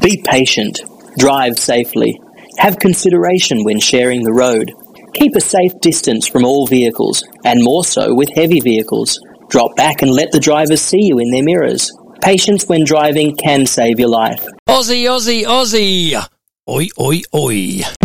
Be patient. Drive safely. Have consideration when sharing the road. Keep a safe distance from all vehicles, and more so with heavy vehicles. Drop back and let the drivers see you in their mirrors. Patience when driving can save your life. Aussie, Aussie, Aussie! Oi, oi, oi.